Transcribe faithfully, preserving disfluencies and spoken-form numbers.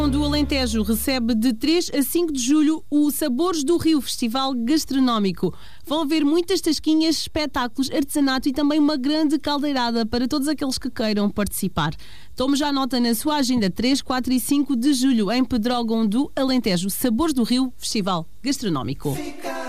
Pedrógão do Alentejo recebe de três a cinco de julho o Sabores do Rio, festival gastronómico. Vão haver muitas tasquinhas, espetáculos, artesanato e também uma grande caldeirada para todos aqueles que queiram participar. Tome já nota na sua agenda, três, quatro e cinco de julho, em Pedrógão do Alentejo. Sabores do Rio, festival gastronómico.